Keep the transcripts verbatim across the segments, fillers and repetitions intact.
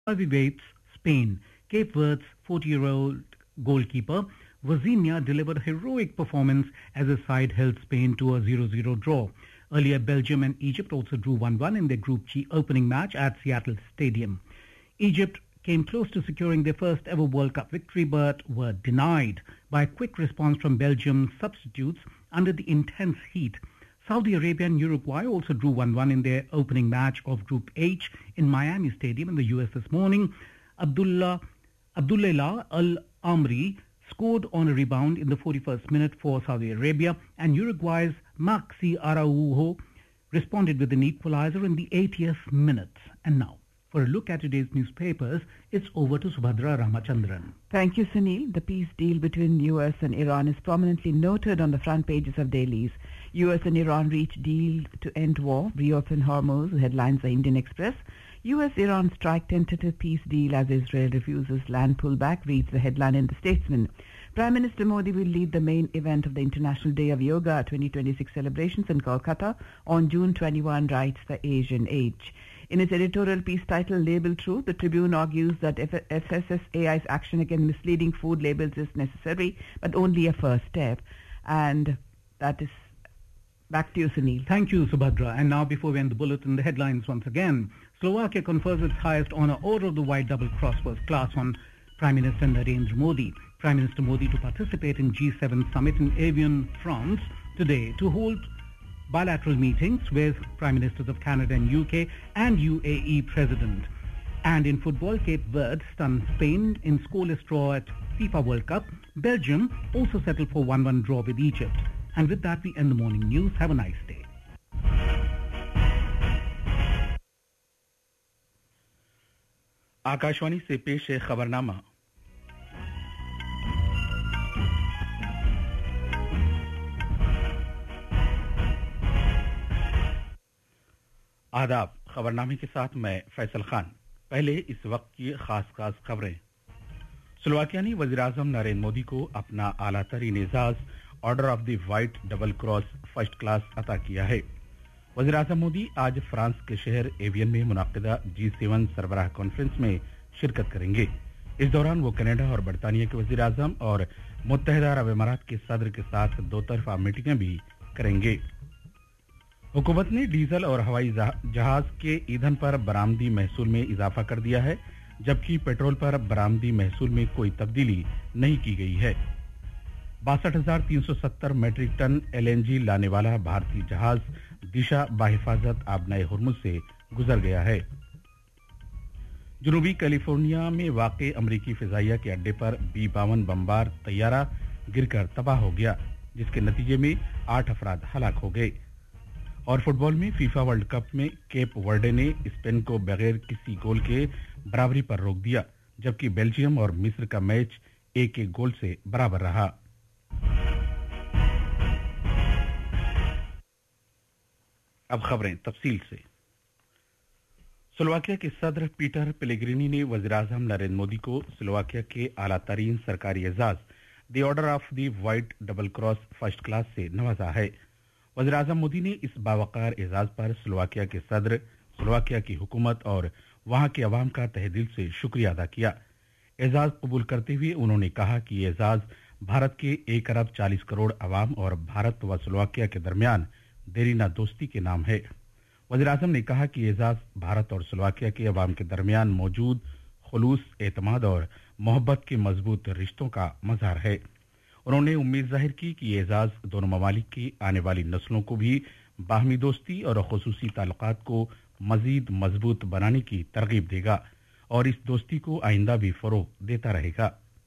Heavyweights Spain. Cape Verde's forty-year-old goalkeeper Vazinha delivered a heroic performance as his side held Spain to a zero zero draw. Earlier, Belgium and Egypt also drew one one in their Group G opening match at Seattle Stadium. Egypt came close to securing their first ever World Cup victory but were denied by a quick response from Belgium's substitutes under the intense heat. Saudi Arabia and Uruguay also drew one one in their opening match of Group H in Miami Stadium in the U S this morning. Abdullah Abdullah Al-Amri scored on a rebound in the forty-first minute for Saudi Arabia, and Uruguay's Maxi Araujo responded with an equalizer in the eightieth minute. And now, for a look at today's newspapers, it's over to Subhadra Ramachandran. Thank you, Sunil. The peace deal between U S and Iran is prominently noted on the front pages of dailies. U S and Iran reach deal to end war, reopen Hormuz, headlines the Indian Express. U S-Iran strike tentative peace deal as Israel refuses land pullback, reads the headline in the Statesman. Prime Minister Modi will lead the main event of the International Day of Yoga twenty twenty-six celebrations in Kolkata on June twenty-first, writes the Asian Age. In its editorial piece titled Label Truth, the Tribune argues that F S S A I's action against misleading food labels is necessary, but only a first step. And that is back to you, Sunil. Thank you, Subhadra. And now, before we end the bulletin, the headlines once again. Slovakia confers its highest honor, Order of the White Double Cross First Class, on Prime Minister Narendra Modi. Prime Minister Modi to participate in G seven summit in Evian, France today to hold bilateral meetings with Prime Ministers of Canada and U K and U A E President. And in football, Cape Verde stunned Spain in scoreless draw at FIFA World Cup. Belgium also settled for one one draw with Egypt. And with that, we end the morning news. Have a nice day. Akashvani से पेश है खबरनामा। आदाब, खबरनामे के साथ मैं फैसल खान। पहले इस वक्त की खास खास खबरें। स्लोवाकिया ने वज़ीर-ए-आज़म नरेंद्र मोदी को अपना आला तरीन Ejaz order of the white double cross first class अता किया है। वज़ीर-ए-आज़म मोदी आज फ्रांस के शहर एवियन में मुनक़िदा जी सेवन सरबराह कॉन्फ्रेंस में शिरकत करेंगे। इस दौरान वो कनाडा और बरतानिया के वज़ीर-ए-आज़म और मुत्तहिदा अरब अमारात के सदर के साथ दो तरफा मीटिंगें भी करेंगे। हुकूमत ने डीजल और हवाई जहाज के ईंधन पर बरामदी महसूल में इजाफा कर दिया है, जबकि पेट्रोल पर बरामदी महसूल में कोई तब्दीली नहीं की गई है। बासठ हजार तीन सौ सत्तर मीट्रिक टन एलएनजी लाने वाला भारतीय जहाज दिशा बाहिफाजत आबनाए हुर्मुज से गुजर गया है। जनूबी कैलिफोर्निया में वाक़े अमरीकी फिजाइया के अड्डे पर बी बावन बमबार तैयारा गिरकर तबाह हो गया, जिसके नतीजे में आठ अफराद हलाक हो गए। और फुटबॉल में फीफा वर्ल्ड कप में केप वर्डे ने स्पेन को बगैर किसी गोल के बराबरी पर रोक दिया, जबकि बेल्जियम और मिस्र का मैच एक एक गोल से बराबर रहा। अब खबरें तफसील से। स्लोवाकिया के सदर पीटर पेलेग्रिनी ने वज़ीर-ए-आज़म नरेंद्र मोदी को स्लोवाकिया के आला तरीन सरकारी Ejaz the order of the white double cross first class से नवाजा है। वज़ीर-ए-आज़म मोदी ने इस बावकार एजाज पर स्लोवाकिया के सदर, स्लोवाकिया की हुकूमत और वहां के अवाम का तहे दिल से शुक्रिया अदा किया। एजाज कबूल करते हुए उन्होंने कहा कि ये एजाज भारत के एक अरब चालीस करोड़ अवाम और भारत व स्लोवाकिया के दरमियान देरीना दोस्ती के नाम है। वज़ीर-ए-आज़म ने कहा कि एजाज भारत और स्लोवाकिया के अवाम के दरमियान मौजूद खुलूस, एतमाद और मोहब्बत के मजबूत रिश्तों का मज़हर है। उन्होंने उम्मीद जाहिर की कि ये एजाज दोनों ममालिक की आने वाली नस्लों को भी बाहमी दोस्ती और खुसूसी ताल्लुकात को मजीद मजबूत बनाने की तरगीब देगा और इस दोस्ती को आइंदा भी फरोग देता रहेगा।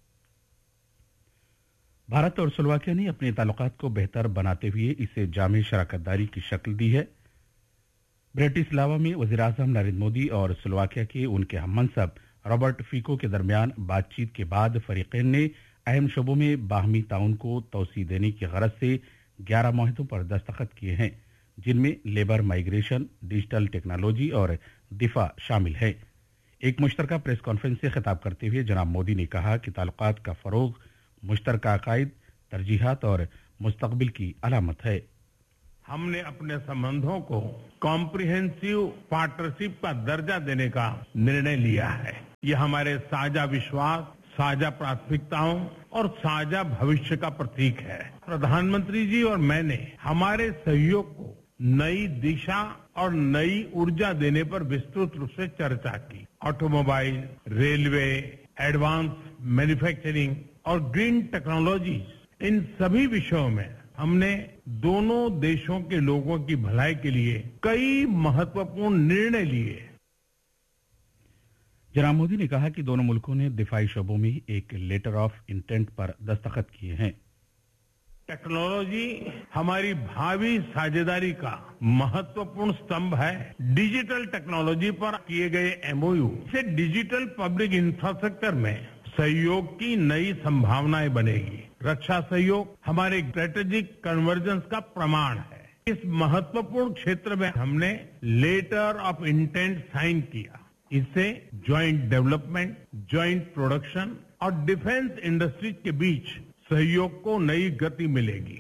भारत और स्लोवाकिया ने अपने ताल्लुकात को बेहतर बनाते हुए इसे जामे शराकतदारी की शक्ल दी है। ब्रेटिस्लावा में वज़ीर-ए-आज़म नरेंद्र मोदी और स्लोवाकिया के उनके हममनसब रॉबर्ट फीको के दरमियान बातचीत के बाद फरीकैन ने अहम शोबों में बाहमी ताउन को तौसी देने की गरज से ग्यारह मुआहदों पर दस्तखत किए हैं, जिनमें लेबर, माइग्रेशन, डिजिटल टेक्नोलॉजी और दिफा शामिल है। एक मुश्तरका प्रेस कॉन्फ्रेंस से खिताब करते हुए जनाब मोदी ने कहा कि ताल्लुकात का फरोग मुश्तरका अकायद, तरजीहात और मुस्तकबिल की अलामत है। हमने अपने संबंधों को कॉम्प्रिहेंसिव पार्टनरशिप का दर्जा देने का निर्णय लिया है। ये हमारे साझा विश्वास, साझा प्राथमिकताओं और साझा भविष्य का प्रतीक है। प्रधानमंत्री जी और मैंने हमारे सहयोग को नई दिशा और नई ऊर्जा देने पर विस्तृत रूप से चर्चा की। ऑटोमोबाइल, रेलवे, एडवांस मैन्युफैक्चरिंग और ग्रीन टेक्नोलॉजीज, इन सभी विषयों में हमने दोनों देशों के लोगों की भलाई के लिए कई महत्वपूर्ण निर्णय लिए। जनाब मोदी ने कहा कि दोनों मुल्कों ने दिफाई शोबों में एक लेटर ऑफ इंटेंट पर दस्तखत किए हैं। टेक्नोलॉजी हमारी भावी साझेदारी का महत्वपूर्ण स्तंभ है। डिजिटल टेक्नोलॉजी पर किए गए एमओयू से डिजिटल पब्लिक इंफ्रास्ट्रक्चर में सहयोग की नई संभावनाएं बनेगी। रक्षा सहयोग हमारे स्ट्रेटेजिक कन्वर्जेंस का प्रमाण है। इस महत्वपूर्ण क्षेत्र में हमने लेटर ऑफ इंटेंट साइन किया। इससे ज्वाइंट डेवलपमेंट, ज्वाइंट प्रोडक्शन और डिफेंस इंडस्ट्रीज के बीच सहयोग को नई गति मिलेगी।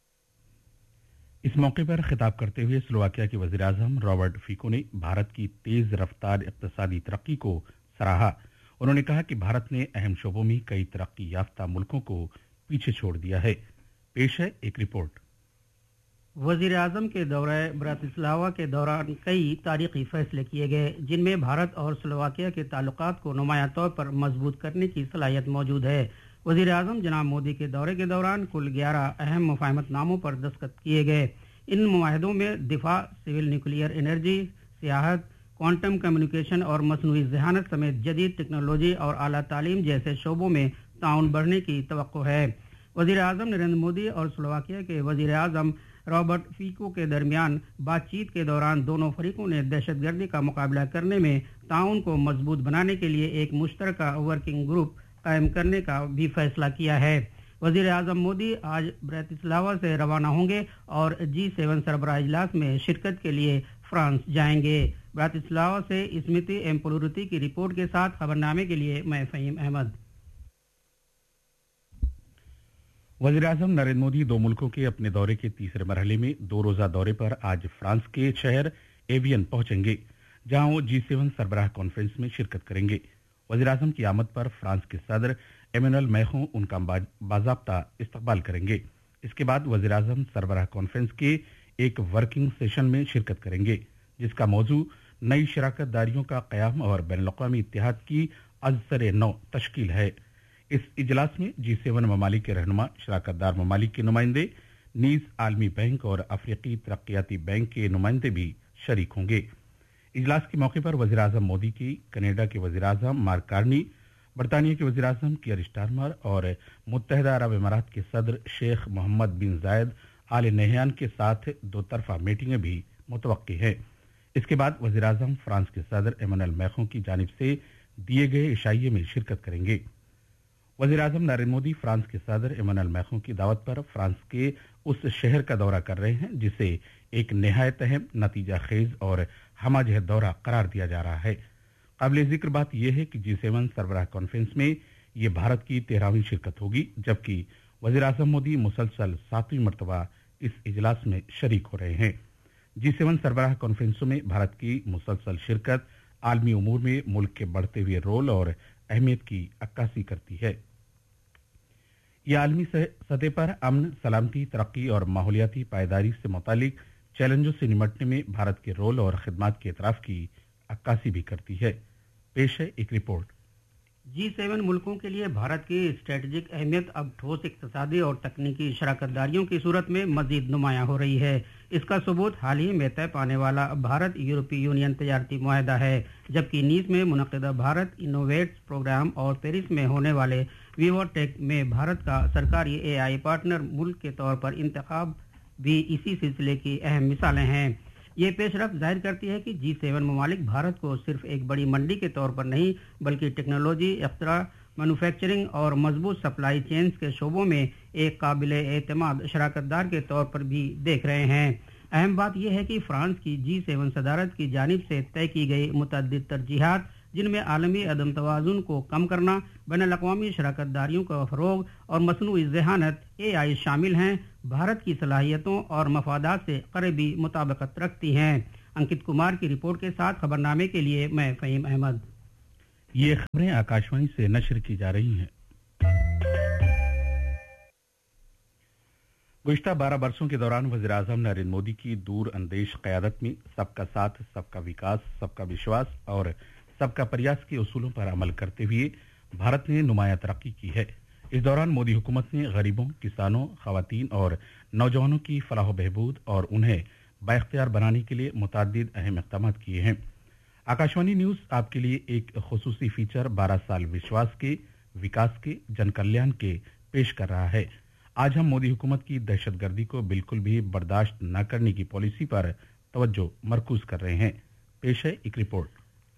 इस मौके पर खिताब करते हुए स्लोवाकिया के वजीर आजम रॉबर्ट फीको ने भारत की तेज रफ्तार इक्तिसादी तरक्की को सराहा। उन्होंने कहा कि भारत ने अहम शोबों में कई तरक्की याफ्ता मुल्कों को पीछे छोड़ दिया है। पेश है एक रिपोर्ट। वजीर आजम के दौरे ब्रातिस्लावा के दौरान कई तारीखी फैसले किए गए, जिनमें भारत और स्लोवाकिया के ताल्लुकात को नुमाया तौर पर मजबूत करने की सलाहियत मौजूद है। वजीर आजम जनाब मोदी के दौरे के दौरान कुल ग्यारह अहम मुफाहमतनामों पर दस्तखत किए गए। इन मुआहदों में दिफा, civil nuclear energy, सियाहत, quantum communication और मसनूई ज़हानत समेत जदीद टेक्नोलॉजी और आला तालीम जैसे शोबों में ताउन बढ़ने की तवक्को है। वजीर आजम नरेंद्र मोदी और स्लोवाकिया के वजीर आजम रॉबर्ट फीको के दरमियान बातचीत के दौरान दोनों फरीकों ने दहशतगर्दी का मुकाबला करने में ताउन को मजबूत बनाने के लिए एक मुश्तरका वर्किंग ग्रुप कायम करने का भी फैसला किया है। वजीर आजम मोदी आज ब्रातिस्लावा से रवाना होंगे और जी सेवन सरबराह इजलास में शिरकत के लिए फ्रांस जाएंगे। ब्रातिस्लावा से स्मृति एम पुलुरुति की रिपोर्ट के साथ खबरनामे के लिए मैं फहीम अहमद। वजीर आजम नरेंद्र मोदी दो मुल्कों के अपने दौरे के तीसरे मरहले में दो रोजा दौरे पर आज फ्रांस के शहर एवियन पहुंचेंगे, जहां वो जी सेवन सरबराह कॉन्फ्रेंस में शिरकत करेंगे। वजीर आजम की आमद पर फ्रांस के सदर एमेनुएल मैखों उनका बाज़ाब्ता इस्तकबाल करेंगे। इसके बाद वजीर आजम सरबराह कॉन्फ्रेंस के एक वर्किंग सेशन में शिरकत करेंगे, जिसका मौजू नई शराकत दारियों का क़याम और बैनुल-अक़वामी इत्तेहाद की अज़सर नौ तश्कील है। इस इजलास में जी सेवन ममालिक के रहनुमा, शराकतदार ममालिक के नुमाइंदे, नीज आलमी बैंक और अफ्रीकी तरक्याती बैंक के नुमाइंदे भी शरीक होंगे। इजलास के मौके पर वजीर आजम मोदी की कनाडा के वजीर आजम मार्क कार्नी, बरतानिया के वजीर आजम कियर स्टारमर और मुत्तहदा अरब अमारात के सदर शेख मोहम्मद बिन जायद आल नहयान के साथ दो तरफा मीटिंगें भी मुतवक्की है। इसके बाद वजीर आजम फ्रांस के सदर एमेनुएल मैखों की जानिब से दिए गए इशाइये में शिरकत करेंगे। वजीर आजम नरेंद्र मोदी फ्रांस के सदर एमेनुएल मैखों की दावत पर फ्रांस के उस शहर का दौरा कर रहे हैं जिसे एक निहायत अहम, नतीजा खेज और हमाजह दौरा करार दिया जा रहा है। काबिल जिक्र बात यह है कि जी सेवन सरबराह कॉन्फ्रेंस में ये भारत की तेरहवीं शिरकत होगी, जबकि वजीर आजम मोदी मुसलसल सातवीं मरतबा इस इजलास में शरीक हो रहे हैं। जी सेवन सरबराह कॉन्फ्रेंसों में भारत की मुसलसल शिरकत आलमी उमूर में मुल्क के बढ़ते हुए रोल और अहमियत की अक्कासी करती है। यह आलमी सतह पर अमन, सलामती, तरक्की और माहौलियाती पायदारी से मुतालिक चैलेंजों से निमटने में भारत के रोल और खिदमात के इतराफ की अक्कासी भी करती है। पेश है एक रिपोर्ट। जी सेवन मुल्कों के लिए भारत की स्ट्रेटेजिक अहमियत अब ठोस इक्तिसादी और तकनीकी शराकतदारियों की सूरत में मजीद नुमाया हो रही है। इसका सबूत हाल ही में तय पाने वाला भारत यूरोपीय यूनियन तजारती मुआहदा है, जबकि नीस में मुनक़िदा भारत इनोवेट्स प्रोग्राम और पेरिस में होने वाले विवोटेक में भारत का सरकारी ए आई पार्टनर मुल्क के तौर पर इंतखाब भी इसी सिलसिले की अहम मिसालें हैं। ये पेशरफ जाहिर करती है कि जी सेवन ममालिक भारत को सिर्फ एक बड़ी मंडी के तौर पर नहीं, बल्कि टेक्नोलॉजी, इख्तिरा, मैन्युफैक्चरिंग और मजबूत सप्लाई चेन्स के शोबों में एक काबिले एतमाद शराकतदार के तौर पर भी देख रहे हैं। अहम बात यह है कि फ्रांस की जी सेवन सदारत की जानिब से तय की गई मुतअद्दिद तरजीहात जिनमें आलमी अदम तवाज़ुन को कम करना, बैनुल-अक़वामी शराकत दारियों का फ़रोग़ और मसनूई ज़हानत ए आई शामिल हैं। भारत की सलाहियतों और मफादात से क़रीबी मुताबिकत रखती हैं। अंकित कुमार की रिपोर्ट के साथ खबरनामे के लिए मैं फ़हीम अहमद। ये खबरें आकाशवाणी से नशर की जा रही हैं। गुज़िश्ता बारह वर्षों के दौरान वज़ीर आज़म नरेंद्र मोदी की दूर अंदेश क़यादत में सबका साथ, सबका विकास, सबका विश्वास और सबका प्रयास के उसूलों पर अमल करते हुए भारत ने नुमायां तरक्की की है। इस दौरान मोदी हुकूमत ने गरीबों, किसानों, ख़वातीन और नौजवानों की फलाह बहबूद और उन्हें बाइख्तियार बनाने के लिए मुतअद्दिद अहम इक़दाम किए हैं। आकाशवाणी न्यूज़ आपके लिए एक खुसूसी फीचर बारह साल विश्वास के, विकास के, जन कल्याण के पेश कर रहा है। आज हम मोदी हुकूमत की दहशतगर्दी को बिल्कुल भी बर्दाश्त न करने की पॉलिसी पर तवज्जो मरकूज कर रहे हैं। पेश है एक रिपोर्ट।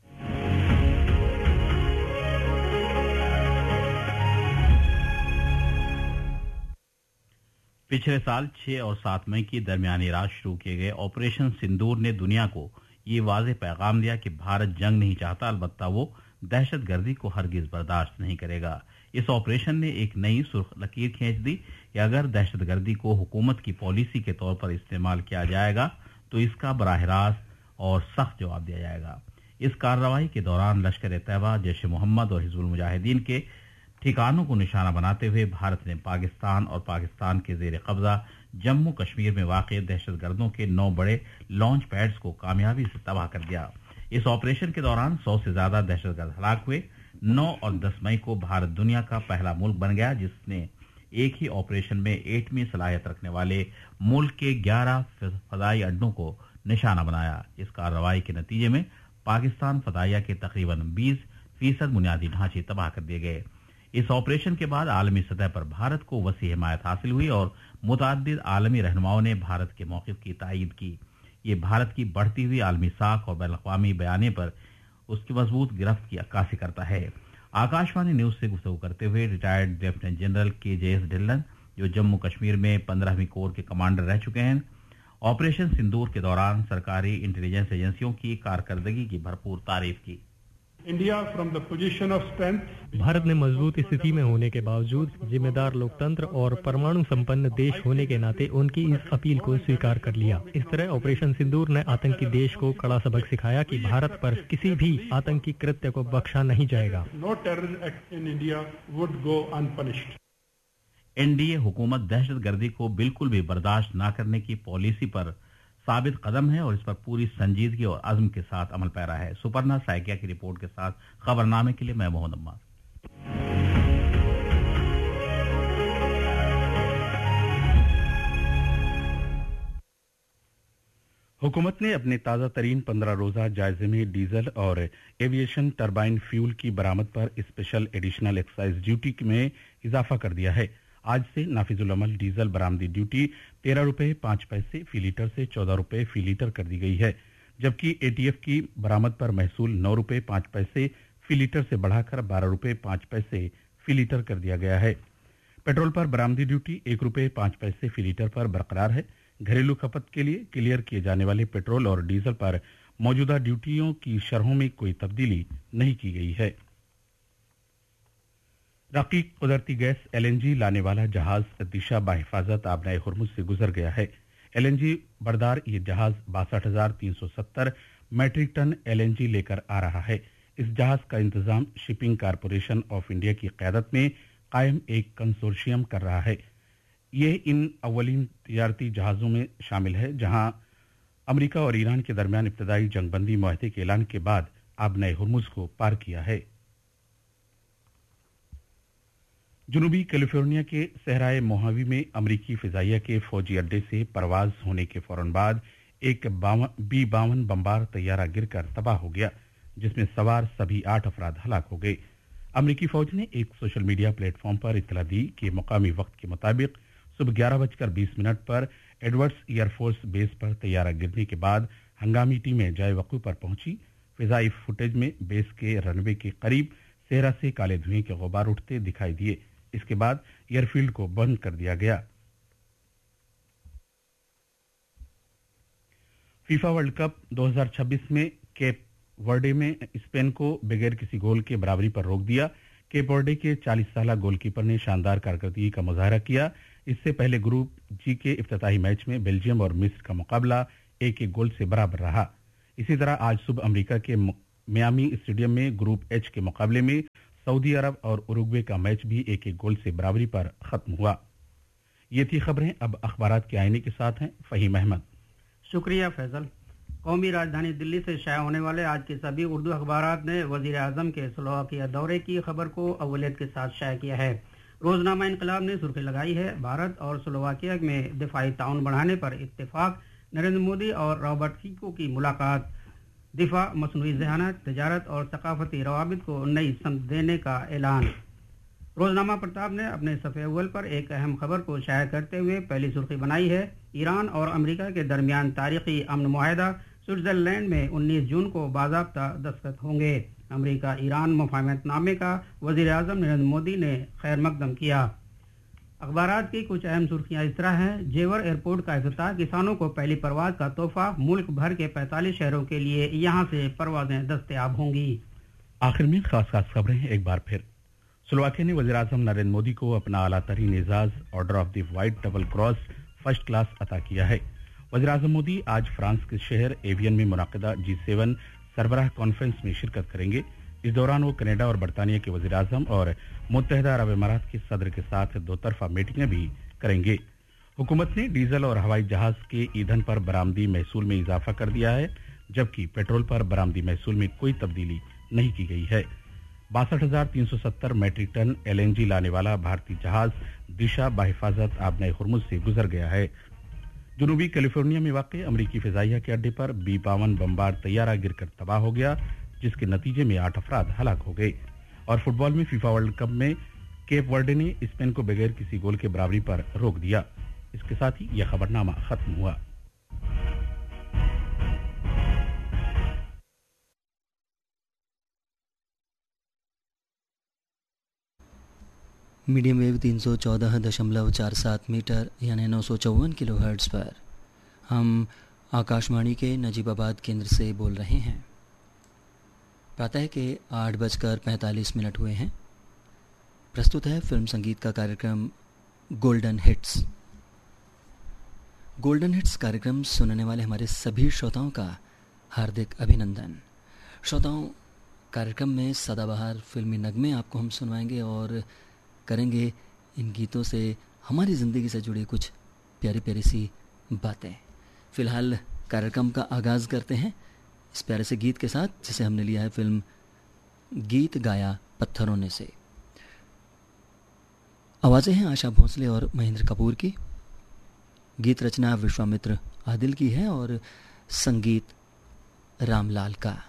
पिछले साल छह और सात मई की दरमियानी रात शुरू किए गए ऑपरेशन सिंदूर ने दुनिया को ये वाज़ेह पैगाम दिया कि भारत जंग नहीं चाहता, अलबत्ता वो दहशतगर्दी को हरगिज बर्दाश्त नहीं करेगा। इस ऑपरेशन ने एक नई सुर्ख लकीर खींच दी कि अगर दहशतगर्दी को हुकूमत की पॉलिसी के तौर पर इस्तेमाल किया जाएगा तो इसका बराह रास्त और सख्त जवाब दिया जाएगा। इस कार्रवाई के दौरान लश्कर ए तैयबा, जैश ए मोहम्मद और हिजबुल मुजाहिदीन के ठिकानों को निशाना बनाते हुए भारत ने पाकिस्तान और पाकिस्तान के जेर कब्जा जम्मू कश्मीर में वाक़ दहशतगर्दों के नौ बड़े लॉन्च पैड्स को कामयाबी से तबाह कर दिया। इस ऑपरेशन के दौरान सौ से ज्यादा दहशतगर्द हलाक हुए। नौ और दस मई को भारत दुनिया का पहला मुल्क बन गया जिसने एक ही ऑपरेशन में एटमी सलाहियत रखने वाले मुल्क के ग्यारह फदाई अड्डों को निशाना बनाया। इस कार्रवाई के नतीजे में पाकिस्तान फदाइया के तकरीबन बीस फीसद बुनियादी ढांचे तबाह कर दिए गए। इस ऑपरेशन के बाद आलमी सतह पर भारत को वसी हिमायत हासिल हुई और मुतअद्दिद आलमी रहनुमाओं ने भारत के मौक़िफ़ की तायीद की। ये भारत की बढ़ती हुई आलमी साख और बैनुल-अक़वामी बयाने पर उसकी मजबूत गिरफ्त की अक्कासी करता है। आकाशवाणी न्यूज़ से गुफ्तगू करते हुए रिटायर्ड लेफ्टिनेंट जनरल के जे एस ढिल्लन, जो जम्मू कश्मीर में पंद्रहवीं कोर के कमांडर रह चुके हैं, ऑपरेशन सिंदूर के दौरान सरकारी इंटेलिजेंस एजेंसियों की कारकर्दगी की भरपूर तारीफ की। भारत ने मजबूत स्थिति में होने के बावजूद जिम्मेदार लोकतंत्र और परमाणु संपन्न देश होने के नाते उनकी इस अपील को स्वीकार कर लिया। इस तरह ऑपरेशन सिंदूर ने आतंकी देश को कड़ा सबक सिखाया कि भारत पर किसी भी आतंकी कृत्य को बख्शा नहीं जाएगा। एनडीए हुकूमत दहशतगर्दी को बिल्कुल भी बर्दाश्त न करने की पॉलिसी पर साबित कदम है और इस पर पूरी संजीदगी और अज़्म के साथ अमल पैरा है। सुपर्णा साइकिया की रिपोर्ट के साथ खबरनामे के लिए मैं मोहम्मद अम्मास। हुकूमत ने अपने ताज़ा तरीन पंद्रह रोजा जायजे में डीजल और एविएशन टरबाइन फ्यूल की बरामद पर स्पेशल एडिशनल एक्साइज ड्यूटी में इजाफा कर दिया है। आज से नाफिजुल अमल डीजल बरामदी ड्यूटी तेरह रुपए पांच पैसे फी लीटर से चौदह रुपए फी लीटर कर दी गई है, जबकि एटीएफ की बरामद पर महसूल नौ रुपए पांच पैसे फी लीटर से बढ़ाकर बारह रुपए पांच पैसे फी लीटर कर दिया गया है। पेट्रोल पर बरामदी ड्यूटी एक रुपए पांच पैसे फी लीटर पर बरकरार है। घरेलू खपत के लिए क्लियर किए जाने वाले पेट्रोल और डीजल पर मौजूदा ड्यूटियों की शरहों में कोई तब्दीली नहीं की गई है। रकीक कुदरती गैस एलएनजी लाने वाला जहाज दिशा बाहिफाजत आबनाए हुर्मुज से गुजर गया है। एलएनजी बरदार ये जहाज बासठ हजार तीन सौ सत्तर मैट्रिक टन एलएनजी लेकर आ रहा है। इस जहाज का इंतजाम शिपिंग कारपोरेशन ऑफ इंडिया की क़यादत में कायम एक कंसोर्शियम कर रहा है। ये इन अव्वलीन तिजारती जहाज़ों में शामिल है जहां अमेरिका और ईरान के दरमियान इब्तदाई जंगबंदी मुआहदे के ऐलान के बाद आबनाए हुर्मुज को पार किया है। जनूबी कैलिफोर्निया के सहराए मोहावी में अमरीकी फिजाइया के फौजी अड्डे से परवाज होने के फौरन बाद एक बी बावन बम्बार तैयारा गिरकर तबाह हो गया, जिसमें सवार सभी आठ अफराद हलाक हो गए। अमरीकी फौज ने एक सोशल मीडिया प्लेटफॉर्म पर इत्तला दी कि मुकामी वक्त के मुताबिक सुबह ग्यारह बजकर बीस मिनट पर एडवर्ड्स एयरफोर्स बेस पर तैयारा गिरने के बाद हंगामी टीमें जाए वक़ू पर पहुंची। फिजाई फुटेज में बेस के रनवे के करीब सेहरा से काले धुएं के गुबार उठते दिखाई दिए। इसके बाद एयरफील्ड को बंद कर दिया गया। फीफा वर्ल्ड कप दो हज़ार छब्बीस में केप वर्डे में स्पेन को बगैर किसी गोल के बराबरी पर रोक दिया। केप वर्डे के चालीस साल गोलकीपर ने शानदार कारकर्दगी का मुजाहरा किया। इससे पहले ग्रुप जी के इफ्तिताही मैच में बेल्जियम और मिस्र का मुकाबला एक एक गोल से बराबर रहा। इसी तरह आज सुबह अमेरिका के मियामी स्टेडियम में ग्रुप एच के मुकाबले में सऊदी अरब और उरुग्वे का मैच भी एक एक गोल से बराबरी पर खत्म हुआ। ये थी खबरें। अब अखबारात के आईने के साथ हैं फहीम अहमद। शुक्रिया फैजल। कौमी राजधानी दिल्ली से शाया होने वाले आज के सभी उर्दू अखबारात ने वजीर आजम के स्लोवाकिया दौरे की खबर को अव्वलियत के साथ शाया किया है। रोजनामा इनकलाब ने सुर्खी लगाई है, भारत और स्लोवाकिया में दिफाई ताउन बढ़ाने पर इत्तेफाक, नरेंद्र मोदी और रॉबर्ट फीको की मुलाकात, दिफा, मसनूई ज़हानत, तिजारत और सकाफती रवाबित को नई समत देने का ऐलान। रोजनामा प्रताप ने अपने सफ़े अव्वल पर एक अहम खबर को शाया करते हुए पहली सुर्खी बनाई है, ईरान और अमेरिका के दरमियान तारीखी अमन मुआहदा स्विट्जरलैंड में उन्नीस जून को बाज़ाब्ता दस्तखत होंगे। अमेरिका ईरान मुफाहमतनामे का वज़ीर आज़म नरेंद्र मोदी ने खैर मकदम किया। अखबारात की कुछ अहम सुर्खियां इस तरह हैं। जेवर एयरपोर्ट का इफ्तिताह, किसानों को पहली परवाज का तोहफा, मुल्क भर के पैंतालीस शहरों के लिए यहां से परवाजें दस्तयाब होंगी। आखिर में खास खास खबरें एक बार फिर। स्लोवाकिया ने वज़ीर आज़म नरेंद्र मोदी को अपना आला तरीन Ejaz order of the white double cross first class अता किया है। वज़ीर आज़म मोदी आज फ्रांस के शहर एवियन में मुनाकिदा जी सेवन सरबराह कॉन्फ्रेंस में शिरकत करेंगे। इस दौरान वो कनाडा और बरतानिया के वज़ीर आज़म और मुत्तहिदा अरब अमारात के सदर के साथ दो तरफा मीटिंगें भी करेंगे। हुकूमत ने डीजल और हवाई जहाज के ईंधन पर बरामदी महसूल में इजाफा कर दिया है, जबकि पेट्रोल पर बरामदी महसूल में कोई तब्दीली नहीं की गई है। बासठ हजार तीन सौ सत्तर मैट्रिक टन एलएनजी लाने वाला भारतीय जहाज दिशा बाहिफाजत आबनाए हुर्मुज से गुजर गया है। जनूबी कैलिफोर्निया में वाक़ अमरीकी फ़िज़ाइया के अड्डे पर बी बावन बमबार तैयारा गिरकर तबाह हो गया, जिसके नतीजे में आठ अफराद हलाक हो गए। और फुटबॉल में फीफा वर्ल्ड कप में केप वर्डे ने स्पेन को बगैर किसी गोल के बराबरी पर रोक दिया। इसके साथ ही यह खबरनामा खत्म हुआ। मीडियम वेव तीन सौ चौदह दशमलव चार सात मीटर यानी नौ सौ चौवन किलो हर्ट्ज़ पर हम आकाशवाणी के नजीबाबाद केंद्र से बोल रहे हैं। प्रातः के आठ बजकर पैंतालीस मिनट हुए हैं। प्रस्तुत है फिल्म संगीत का कार्यक्रम गोल्डन हिट्स। गोल्डन हिट्स कार्यक्रम सुनने वाले हमारे सभी श्रोताओं का हार्दिक अभिनंदन। श्रोताओं, कार्यक्रम में सदाबहार फिल्मी नगमे आपको हम सुनवाएंगे और करेंगे इन गीतों से हमारी ज़िंदगी से जुड़ी कुछ प्यारी प्यारी सी बातें। फ़िलहाल कार्यक्रम का आगाज़ करते हैं इस प्यारे से गीत के साथ, जिसे हमने लिया है फिल्म गीत गाया पत्थरों ने से। आवाज़ें हैं आशा भोसले और महेंद्र कपूर की। गीत रचना विश्वामित्र आदिल की है और संगीत रामलाल का।